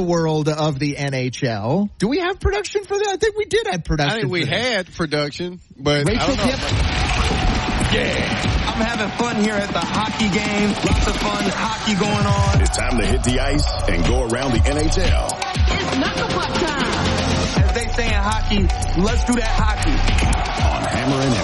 world of the NHL. Do we have production for that? I think we did have production. I think we had production, but Rachel I don't know. Yeah. I'm having fun here at the hockey game. Lots of fun hockey going on. It's time to hit the ice and go around the NHL. It's knuckle puck time. As they say in hockey, let's do that hockey. On Hammer and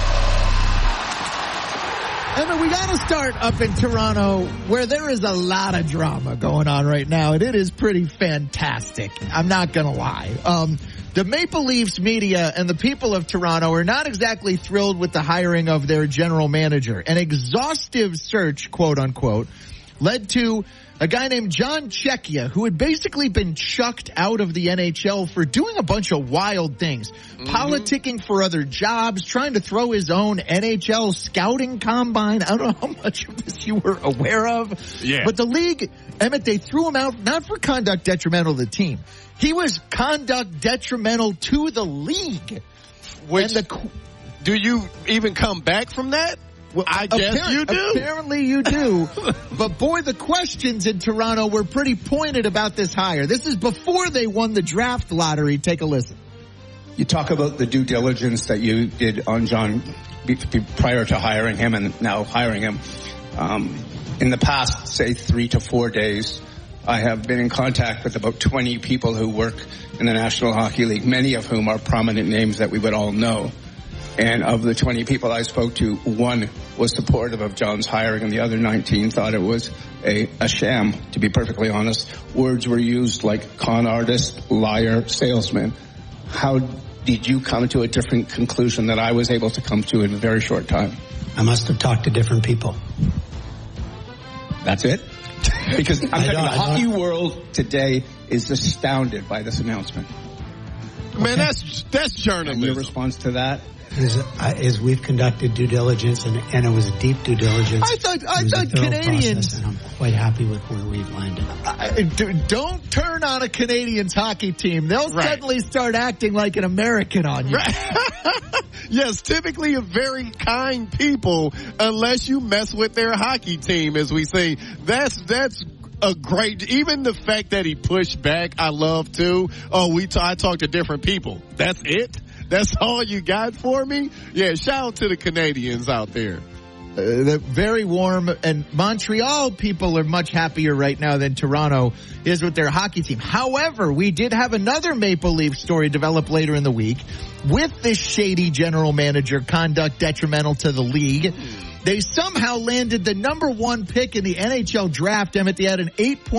Emmett. Emmett, we got to start up in Toronto, where there is a lot of drama going on right now, and it is pretty fantastic. I'm not going to lie. The Maple Leafs media and the people of Toronto are not exactly thrilled with the hiring of their general manager. An exhaustive search, quote unquote, led to a guy named John Czechia, who had basically been chucked out of the NHL for doing a bunch of wild things. Politicking for other jobs, trying to throw his own NHL scouting combine. I don't know how much of this you were aware of. Yeah. But the league, Emmett, they threw him out not for conduct detrimental to the team. He was conduct detrimental to the league. Which, do you even come back from that? Well, I guess you do. Apparently you do. But boy, the questions in Toronto were pretty pointed about this hire. This is before they won the draft lottery. Take a listen. You talk about the due diligence that you did on John prior to hiring him and now hiring him. In the past, say 3 to 4 days, I have been in contact with about 20 people who work in the National Hockey League, many of whom are prominent names that we would all know. And of the 20 people I spoke to, one was supportive of John's hiring and the other 19 thought it was a sham, to be perfectly honest. Words were used like con artist, liar, salesman. How did you come to a different conclusion that I was able to come to in a very short time? I must have talked to different people. That's it? Because I'm telling you, the hockey world today is astounded by this announcement. Man, that's journalism. And your response to that? Is we've conducted due diligence, and it was deep due diligence. I thought Canadians, and I'm quite happy with where we've landed. Don't turn on a Canadians hockey team. They'll suddenly start acting like an American on you. Right. Yes, typically a very kind people, unless you mess with their hockey team, as we say. That's a great, even the fact that he pushed back, I love too. I talk to different people. That's it? That's all you got for me? Yeah, shout out to the Canadians out there. They're very warm, and Montreal people are much happier right now than Toronto is with their hockey team. However, we did have another Maple Leaf story develop later in the week with this shady general manager conduct detrimental to the league. They somehow landed the number 1 pick in the NHL draft. Emmett, they had an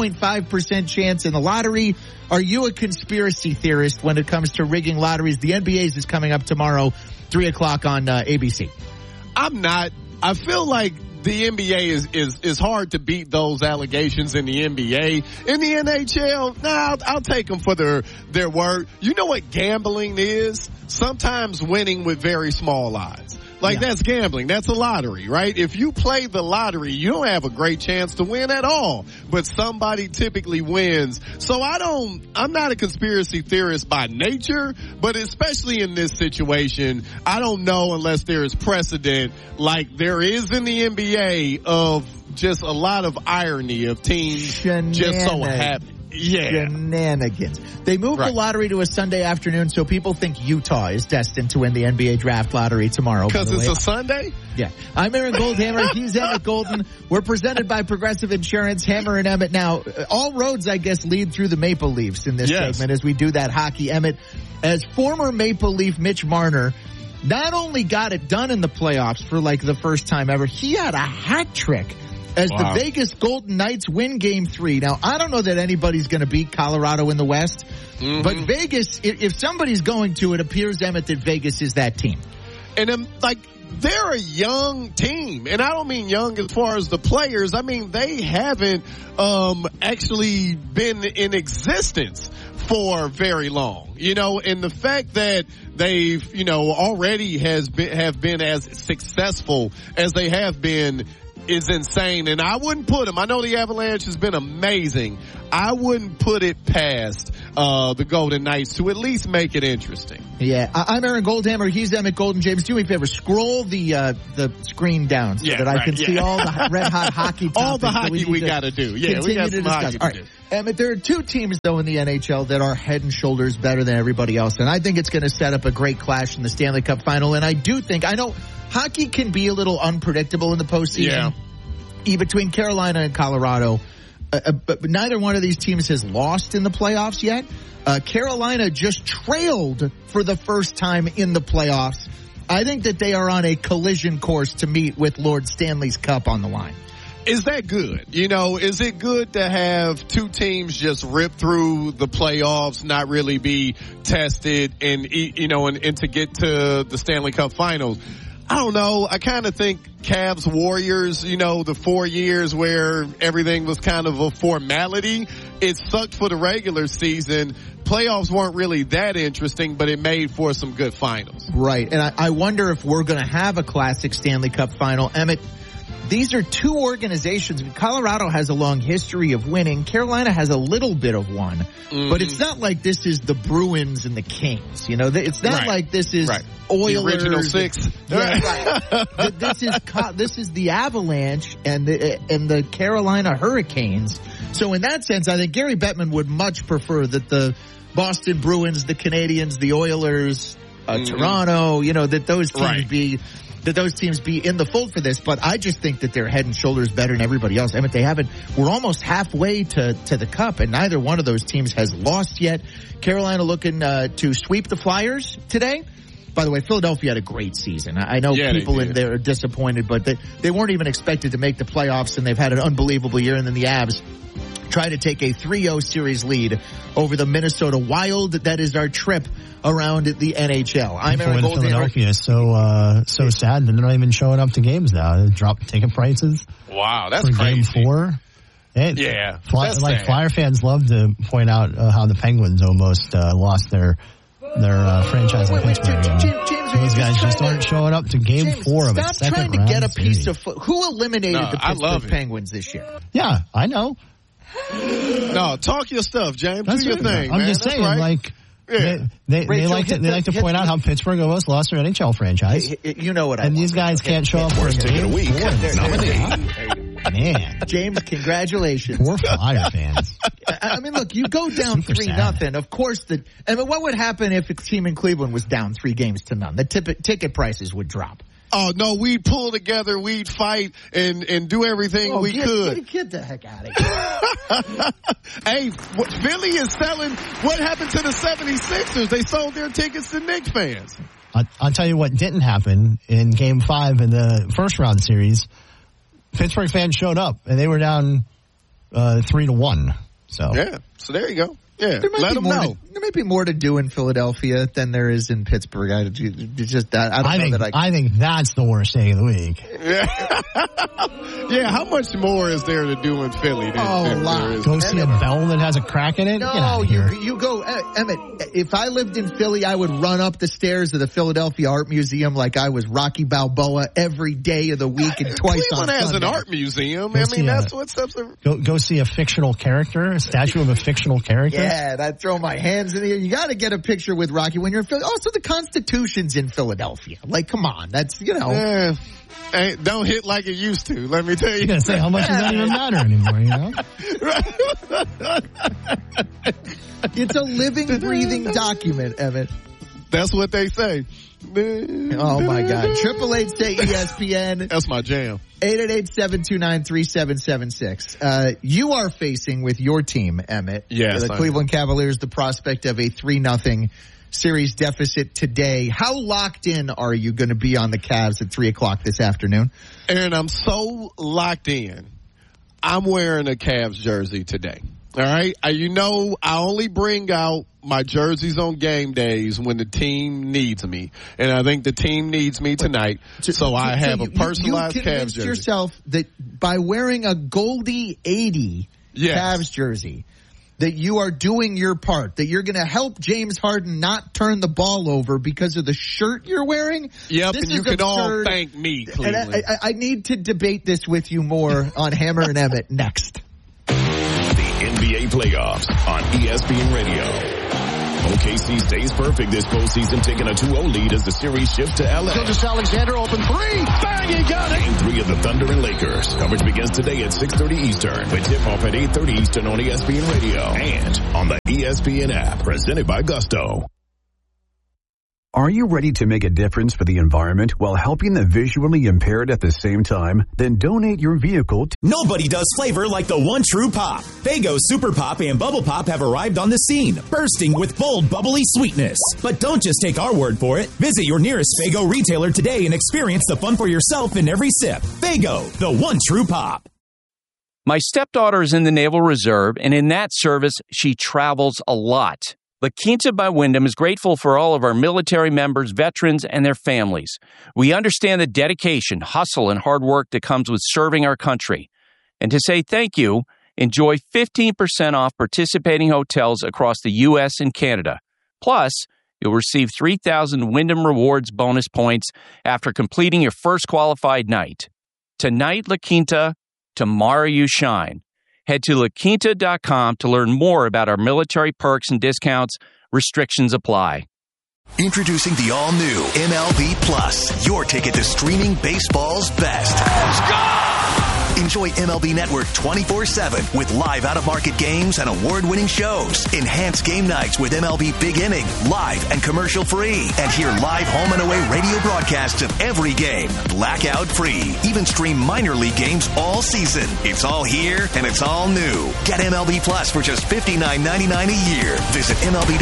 8.5% chance in the lottery. Are you a conspiracy theorist when it comes to rigging lotteries? The NBA's is coming up tomorrow, 3 o'clock on ABC. I'm not. I feel like the NBA is hard to beat those allegations in the NBA. In the NHL, I'll take them for their word. You know what gambling is? Sometimes winning with very small odds. That's gambling. That's a lottery, right? If you play the lottery, you don't have a great chance to win at all. But somebody typically wins. So I'm not a conspiracy theorist by nature, but especially in this situation, I don't know unless there is precedent like there is in the NBA of just a lot of irony of teams just so happy. Yeah. Shenanigans. They moved the lottery to a Sunday afternoon, so people think Utah is destined to win the NBA draft lottery tomorrow. Because it's a Sunday? Yeah. I'm Aaron Goldhammer. He's Emmett Golden. We're presented by Progressive Insurance. Hammer and Emmett. Now, all roads, I guess, lead through the Maple Leafs in this segment as we do that hockey. Emmett, as former Maple Leaf Mitch Marner, not only got it done in the playoffs for the first time ever, he had a hat trick as the Vegas Golden Knights win Game 3. Now, I don't know that anybody's going to beat Colorado in the West, but Vegas, if somebody's going to, it appears, Emmett, that Vegas is that team. And they're a young team, and I don't mean young as far as the players. I mean, they haven't actually been in existence for very long, and the fact that they've, already have been as successful as they have been is insane. And I wouldn't put them, I know the Avalanche has been amazing. I wouldn't put it past the Golden Knights to at least make it interesting. Yeah, I'm Aaron Goldhammer. He's Emmett Golden. James, do me a favor. Scroll the screen down so that I can see all the red hot hockey topics. All the hockey we got to do. Yeah, we got some hockey to do. Emmett, there are two teams, though, in the NHL that are head and shoulders better than everybody else, and I think it's going to set up a great clash in the Stanley Cup Final, and I know hockey can be a little unpredictable in the postseason, between Carolina and Colorado, but neither one of these teams has lost in the playoffs yet. Carolina just trailed for the first time in the playoffs. I think that they are on a collision course to meet with Lord Stanley's Cup on the line. Is that good? Is it good to have two teams just rip through the playoffs, not really be tested, and to get to the Stanley Cup Finals? I don't know. I kind of think Cavs Warriors, the 4 years where everything was kind of a formality, it sucked for the regular season. Playoffs weren't really that interesting, but it made for some good finals. Right. And I wonder if we're going to have a classic Stanley Cup Final. Emmett, these are two organizations. Colorado has a long history of winning. Carolina has a little bit of one. Mm-hmm. But it's not like this is the Bruins and the Kings. It's not like this is Oilers. The original six. Right. This is the Avalanche and the Carolina Hurricanes. So in that sense, I think Gary Bettman would much prefer that the Boston Bruins, the Canadiens, the Oilers, Toronto, that those teams that those teams be in the fold for this, but I just think that they're head and shoulders better than everybody else. I mean, we're almost halfway to the Cup, and neither one of those teams has lost yet. Carolina looking to sweep the Flyers today. By the way, Philadelphia had a great season. I know people in there are disappointed, but they weren't even expected to make the playoffs, and they've had an unbelievable year. And then the Avs try to take a 3-0 series lead over the Minnesota Wild. That is our trip around the NHL. I'm Aaron Goldhammer. Philadelphia is so sad that they're not even showing up to games now. They dropped ticket prices. Wow, that's for crazy. Game 4. Flyer fans love to point out how the Penguins almost lost their franchise in Pittsburgh. Those guys just aren't showing up to Game 4 of a second round. Stop trying to get a piece of who eliminated the Pittsburgh Penguins this year? Yeah, I know. No, talk your stuff, James. Do your thing, I'm man. just saying, they like to point out how Pittsburgh almost lost their NHL franchise. You know what I And these guys can't show up for a Game 4. Man. James, congratulations. Poor Flyer fans. I mean, look, you go down 3-0. Of course, what would happen if a team in Cleveland was down 3-0? The ticket prices would drop. Oh, no, we'd pull together, we'd fight, and do everything we could. Get the heck out of here. Hey, Philly is selling. What happened to the 76ers? They sold their tickets to Knicks fans. I'll tell you what didn't happen in Game 5 in the first round series. Pittsburgh fans showed up, and they were down 3-1. So there you go. Yeah, let them know. There might be more to do in Philadelphia than there is in Pittsburgh. I think that's the worst day of the week. Yeah, how much more is there to do in Philly? A lot. Go see a bell that has a crack in it? No, you go, Emmett, if I lived in Philly, I would run up the stairs of the Philadelphia Art Museum like I was Rocky Balboa every day of the week and twice on Sunday. Cleveland has an art museum. That's what's up. Go see a fictional character, a statue of a fictional character. Yeah, I'd throw my hands in the air. You got to get a picture with Rocky when you're in Philly. Also, the Constitution's in Philadelphia. Like, come on. That's, don't hit like it used to, let me tell you. You're going to say, how much does that even matter anymore, It's a living, breathing document, Emmett. That's what they say. Oh, my God. 888-SAY-ESPN. That's my jam. 888-729-3776. You are facing with your team, Emmett. Yes. The Cleveland Cavaliers, the prospect of a 3-0 series deficit today. How locked in are you going to be on the Cavs at 3 o'clock this afternoon? Aaron, I'm so locked in. I'm wearing a Cavs jersey today. All right. I only bring out my jerseys on game days when the team needs me. And I think the team needs me tonight. So I have a personalized Cavs jersey. You convinced yourself that by wearing a Goldie 80 Cavs jersey, that you are doing your part, that you're going to help James Harden not turn the ball over because of the shirt you're wearing? Yep, this and you can all thank me, Cleveland. And I need to debate this with you more on Hammer and Emmett next. The NBA playoffs on ESPN Radio. OKC stays perfect this postseason, taking a 2-0 lead as the series shifts to LA. Alexander, open three. Bang, he got it. Game 3 of the Thunder and Lakers. Coverage begins today at 6:30 Eastern. With tip-off at 8:30 Eastern on ESPN Radio and on the ESPN app, presented by Gusto. Are you ready to make a difference for the environment while helping the visually impaired at the same time? Then donate your vehicle to... Nobody does flavor like the one true pop. Faygo Super Pop and Bubble Pop have arrived on the scene, bursting with bold, bubbly sweetness. But don't just take our word for it. Visit your nearest Faygo retailer today and experience the fun for yourself in every sip. Faygo, the one true pop. My stepdaughter is in the Naval Reserve, and in that service, she travels a lot. La Quinta by Wyndham is grateful for all of our military members, veterans, and their families. We understand the dedication, hustle, and hard work that comes with serving our country. And to say thank you, enjoy 15% off participating hotels across the U.S. and Canada. Plus, you'll receive 3,000 Wyndham Rewards bonus points after completing your first qualified night. Tonight, La Quinta, tomorrow you shine. Head to LaQuinta.com to learn more about our military perks and discounts. Restrictions apply. Introducing the all-new MLB Plus, your ticket to streaming baseball's best. Let's go! Enjoy MLB Network 24/7 with live out-of-market games and award-winning shows. Enhance game nights with MLB Big Inning, live and commercial-free. And hear live home and away radio broadcasts of every game, blackout-free. Even stream minor league games all season. It's all here and it's all new. Get MLB Plus for just $59.99 a year. Visit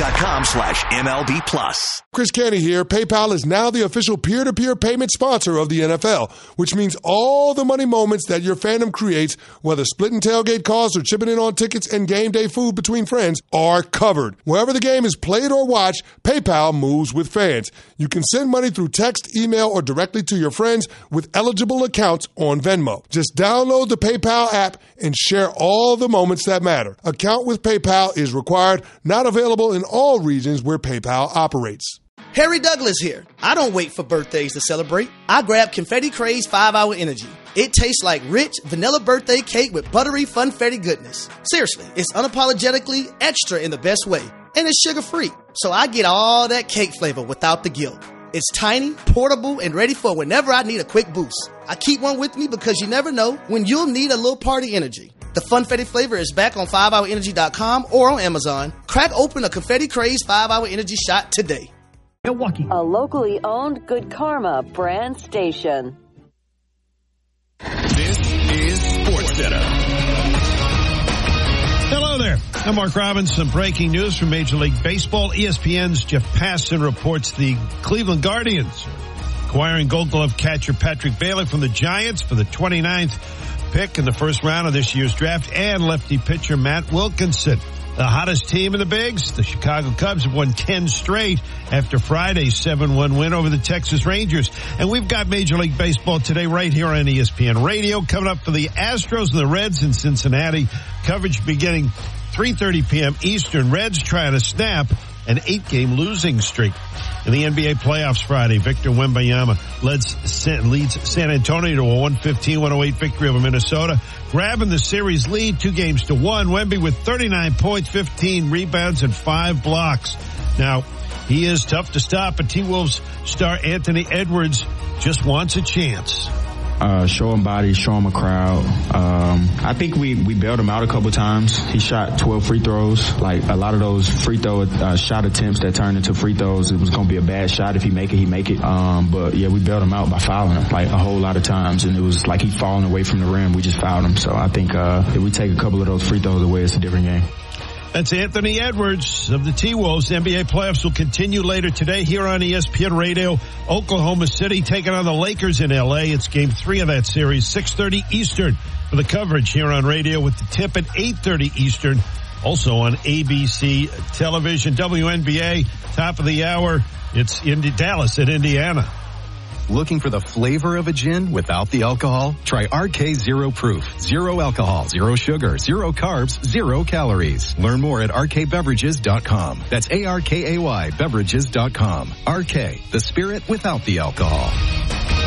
MLB.com/MLB Plus. Chris Canty here. PayPal is now the official peer-to-peer payment sponsor of the NFL, which means all the money moments that your fandom creates, whether splitting tailgate costs or chipping in on tickets and game day food between friends, are covered. Wherever the game is played or watched, PayPal moves with fans. You can send money through text, email, or directly to your friends with eligible accounts on Venmo. Just download the PayPal app and share all the moments that matter. Account with PayPal is required, not available in all regions where PayPal operates. Harry Douglas here. I don't wait for birthdays to celebrate. I grab Confetti Craze 5-Hour Energy. It tastes like rich vanilla birthday cake with buttery funfetti goodness. Seriously, it's unapologetically extra in the best way. And it's sugar-free, so I get all that cake flavor without the guilt. It's tiny, portable, and ready for whenever I need a quick boost. I keep one with me because you never know when you'll need a little party energy. The funfetti flavor is back on 5hourenergy.com or on Amazon. Crack open a Confetti Craze 5-Hour Energy shot today. Milwaukee, a locally owned Good Karma brand station. This is SportsCenter. Hello there. I'm Mark Robbins. Some breaking news from Major League Baseball. ESPN's Jeff Passan reports the Cleveland Guardians acquiring Gold Glove catcher Patrick Bailey from the Giants for the 29th pick in the first round of this year's draft, and lefty pitcher Matt Wilkinson. The hottest team in the bigs, the Chicago Cubs, have won 10 straight after Friday's 7-1 win over the Texas Rangers. And we've got Major League Baseball today right here on ESPN Radio. Coming up for the Astros and the Reds in Cincinnati. Coverage beginning 3:30 p.m. Eastern. Reds trying to snap an 8-game losing streak. In the NBA playoffs Friday, Victor Wembanyama leads San Antonio to a 115-108 victory over Minnesota, grabbing the series lead 2-1. Wemby with 39 points, 15 rebounds, and 5 blocks. Now, he is tough to stop, but T-Wolves star Anthony Edwards just wants a chance. Show him body, show him a crowd. I think we bailed him out a couple times. He shot 12 free throws. Like a lot of those free throw shot attempts that turned into free throws, it was going to be a bad shot. If he make it. But yeah, we bailed him out by fouling him like a whole lot of times, and it was like he falling away from the rim. We just fouled him. So I think if we take a couple of those free throws away, it's a different game. That's Anthony Edwards of the T-Wolves. NBA playoffs will continue later today here on ESPN Radio. Oklahoma City taking on the Lakers in L.A. It's Game 3 of that series, 6:30 Eastern for the coverage here on radio with the tip at 8:30 Eastern. Also on ABC television, WNBA, top of the hour. It's in Dallas at Indiana. Looking for the flavor of a gin without the alcohol? Try RK Zero Proof. 0 alcohol, 0 sugar, 0 carbs, 0 calories. Learn more at RKBeverages.com. That's ARKAY Beverages.com. RK, the spirit without the alcohol.